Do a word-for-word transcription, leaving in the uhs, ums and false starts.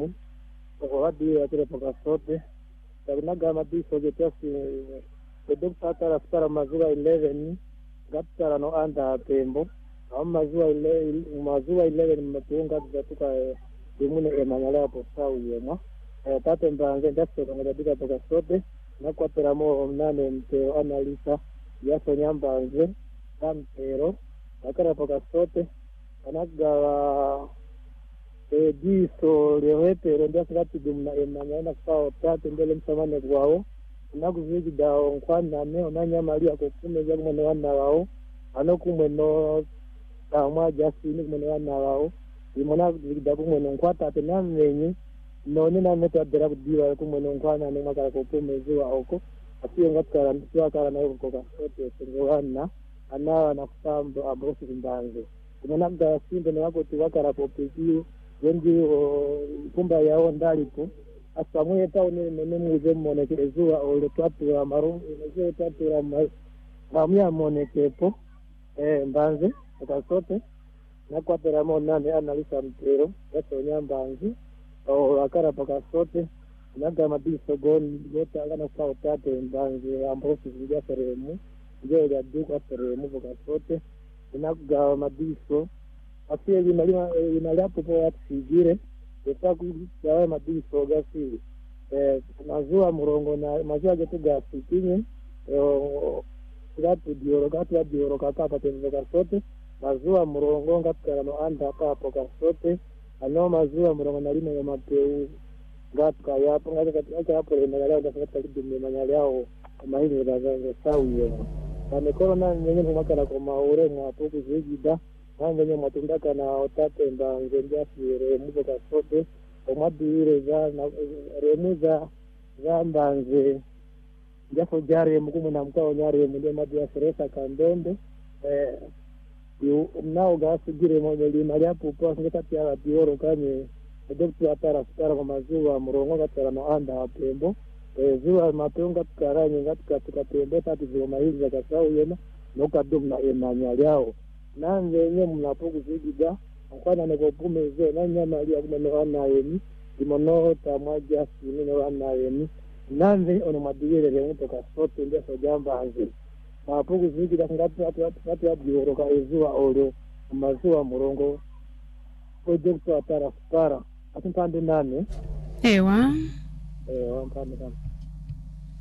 seremu wadi atire paka sote naga madiso getasi edokta atara stara mazuwa eleven gatara no anda tembo au mazuwa ile mazuwa eleven mtunga zatuka dimune emanyala hapo sawa yema tate mbange ndaso ngadika paka sote na kwa teramo nane mteo analisa yaso nyambanze kampero akara paka sote anaga ediso lewete ndio sakati dumna emanyana sawa tate mbele msamane kwao nakuziki dao nkwana ne onanya malia ko kumeza kumene wana wao anokumwe no tamwa jasini kumene wana wao imona zikida kumwe no nkwata tenamenye none na meta dera kudiwa kumwe no nkwana ne makala ko kumeza oko asiye ngatkara ntwa kala na ko ka sote tengewana ana na kusambo abrosi ndanje imona mda sinde ne wako tiwakara popekio wengi kumba yao ndalipo asamwe taone nene muze monekezuwa ole twatu ya maru ile twatu ya mamia monekepo eh mbanze akasote na kwa teramo nane analisa mpero yaso nyambanzi o akara paka sote naga madiso gon yota ngana sawa tate mbanze ambrosi ndia seremu ndio ya duka seremu paka sote naga madiso asiye inalima inalapo kwa sigire etaku yawe madiso gasi eh mazuwa murongo na mazuwa getu gasi kinye eh ngatu dioro gatu dioro kaka patenga sote mazuwa murongo ngatu no anda hapo kwa sote ano mazuwa murongo na lima ya mapeu ngatu kaya hapo ngatu acha hapo ile ngalao ngatu kidime manyali yao kama hivi ndio sawa kama corona nyenye mwaka kwa maure mwapo kuzijida ngenye matundaka na otate mbange njafire muko ka sote omadire za remuza za mbanze njafo jare mukumu na mkao nyare munde madi ya seresa kandende eh yu mnao gasigire mwenye lima japu kwa ngekati ya dioro kanye dokti atara stara kwa maziwa murongo katara no anda apembo eh ziwa mapenga tukaranye ngatika tukatembe tatu zio mahili za kasao yema nokadum na emanya yao nange nye mnapoku zigida akwana ne kopumeze na nyama ali akumene wana yeni dimono tamwaja sini ne wana yeni nange ono madigere le muto ka sote ndia so jamba anze mapoku zigida ngati watu watu watu ka ezuwa olo mazuwa murongo project atara spara atupande nane ewa ewa mpande kama